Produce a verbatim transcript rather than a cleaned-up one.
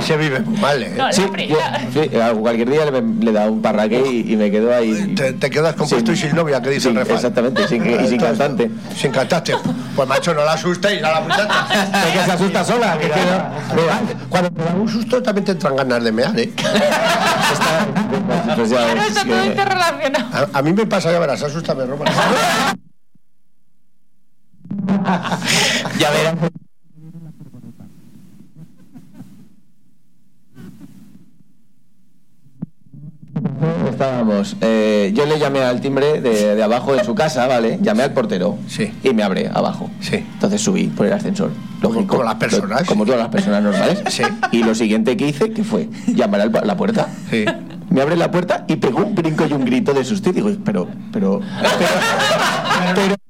se vive muy mal, ¿eh? No, Sí, yo, sí, cualquier día le, le da un parraque y, y me quedo ahí. Te, te quedas compuesto sin, y sin novia, que dice sí, el refrán. Exactamente, y sin, y sin cantante. Sin cantante. Pues macho, no la asustéis a la muchacha. Es que se asusta sola. Que Mira, mira, cuando te da un susto también te entran ganas de mear, ¿eh? Está, pues ya Claro, ves, está que- todo interrelacionado. A, a mí me pasa, ya verás, asústame, Roma. ya verás. Estábamos, eh, yo le llamé al timbre de, de abajo de su casa, ¿vale? Llamé al portero Sí. y me abre abajo. Sí. Entonces subí por el ascensor. Como- Lógico. como las personas. Lo- Como todas las personas normales. Sí. Y lo siguiente que hice, que fue llamar a la puerta. Sí. Me abre la puerta y pegó un brinco y un grito de susto y digo, pero, pero, pero, pero